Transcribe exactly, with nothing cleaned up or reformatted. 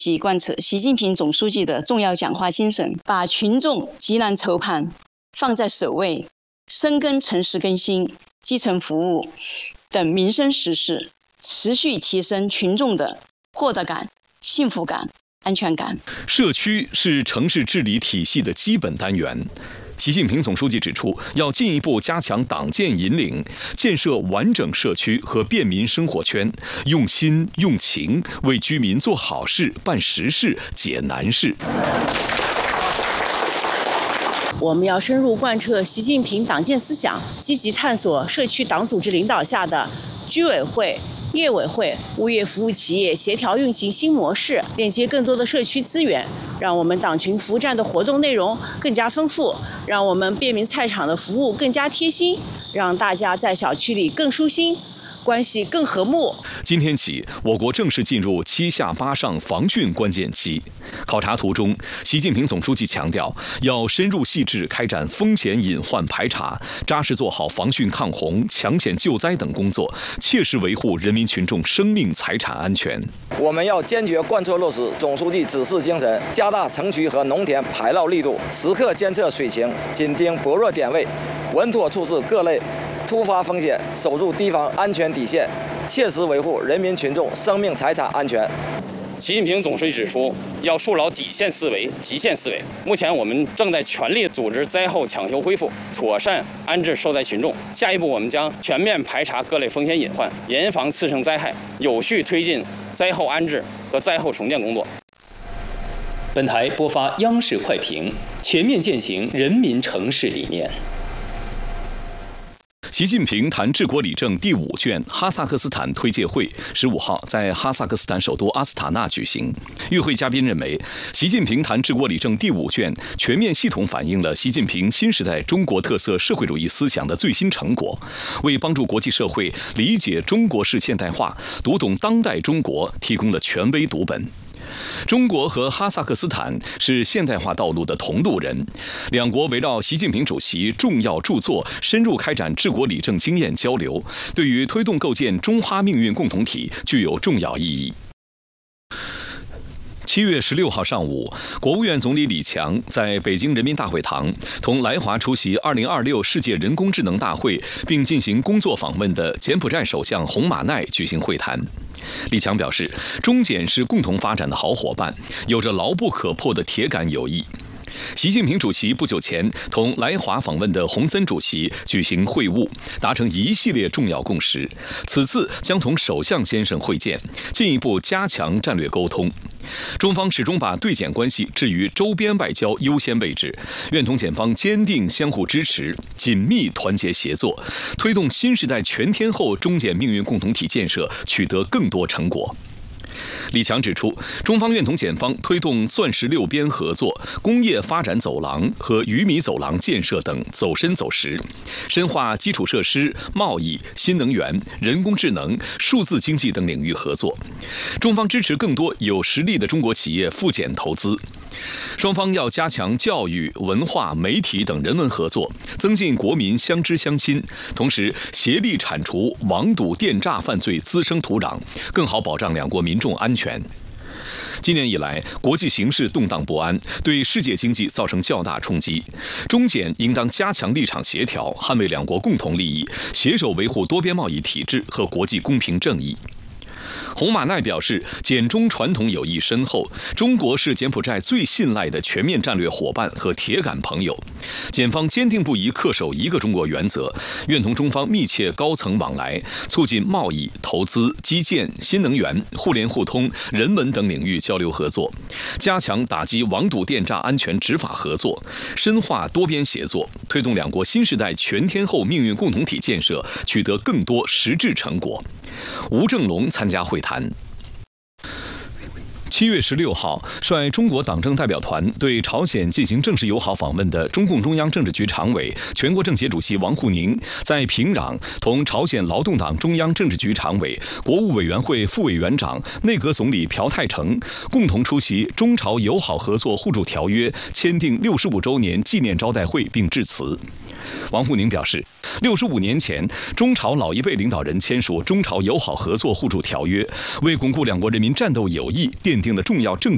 即贯彻习近平总书记的重要讲话精神，把群众急难愁盼放在首位，深耕城市更新、基层服务等民生实事，持续提升群众的获得感、幸福感、安全感。 社区是城市治理体系的基本单元。习近平总书记指出，要进一步加强党建引领，建设完整社区和便民生活圈，用心用情为居民做好事、办实事、解难事。 我们要深入贯彻习近平党建思想，积极探索社区党组织领导下的居委会、业委会、物业服务企业协调运行新模式，链接更多的社区资源，让我们党群服务站的活动内容更加丰富，让我们便民菜场的服务更加贴心，让大家在小区里更舒心，关系更和睦。 今天起，我国正式进入七下八上防汛关键期。考察途中，习近平总书记强调，要深入细致开展风险隐患排查，扎实做好防汛抗洪、抢险救灾等工作，切实维护人民群众生命财产安全。 我们要坚决贯彻落实总书记指示精神，加大城区和农田排涝力度，时刻监测水情，紧盯薄弱点位，稳妥处置各类突发风险，守住地方安全底线，切实维护人民群众生命财产安全。 习近平总书记指出，要树牢底线思维、极限思维。目前，我们正在全力组织灾后抢修恢复，妥善安置受灾群众。下一步，我们将全面排查各类风险隐患，严防次生灾害，有序推进灾后安置和灾后重建工作。 本台播发央视快评，全面践行人民城市理念。 习近平谈治国理政第五卷哈萨克斯坦推介会十五号在哈萨克斯坦首都阿斯塔纳举行。与会嘉宾认为，习近平谈治国理政第五卷全面系统反映了习近平新时代中国特色社会主义思想的最新成果，为帮助国际社会理解中国式现代化、读懂当代中国提供了权威读本。中国和哈萨克斯坦是现代化道路的同路人，两国围绕习近平主席重要著作深入开展治国理政经验交流，对于推动构建中哈命运共同体具有重要意义。七月十六号上午，国务院总理李强在北京人民大会堂同来华出席二零二六世界人工智能大会并进行工作访问的柬埔寨首相洪马奈举行会谈。李强表示，中柬是共同发展的好伙伴，有着牢不可破的铁杆友谊。习近平主席不久前同来华访问的洪森主席举行会晤，达成一系列重要共识。此次将同首相先生会见，进一步加强战略沟通。中方始终把对柬关系置于周边外交优先位置，愿同柬方坚定相互支持，紧密团结协作，推动新时代全天候中柬命运共同体建设取得更多成果。李强指出，中方愿同柬方推动钻石六边合作、工业发展走廊和鱼米走廊建设等走深走实，深化基础设施、贸易、新能源、人工智能、数字经济等领域合作。中方支持更多有实力的中国企业赴柬投资。双方要加强教育、文化、媒体等人文合作，增进国民相知相亲，同时协力铲除网赌电诈犯罪滋生土壤，更好保障两国民众安全。今年以来，国际形势动荡不安，对世界经济造成较大冲击。中柬应当加强立场协调，捍卫两国共同利益，携手维护多边贸易体制和国际公平正义。洪马奈表示，柬中传统友谊深厚，中国是柬埔寨最信赖的全面战略伙伴和铁杆朋友。柬方坚定不移恪守一个中国原则，愿同中方密切高层往来，促进贸易、投资、基建、新能源、互联互通、人文等领域交流合作，加强打击网赌电诈安全执法合作，深化多边协作，推动两国新时代全天候命运共同体建设取得更多实质成果。吴正龙参加会谈。七月十六号，率中国党政代表团对朝鲜进行正式友好访问的中共中央政治局常委、全国政协主席王沪宁，在平壤同朝鲜劳动党中央政治局常委、国务委员会副委员长、内阁总理朴泰成共同出席中朝友好合作互助条约签订六十五周年纪念招待会并致辞。王沪宁表示，六十五年前，中朝老一辈领导人签署中朝友好合作互助条约，为巩固两国人民战斗友谊奠定了重要政治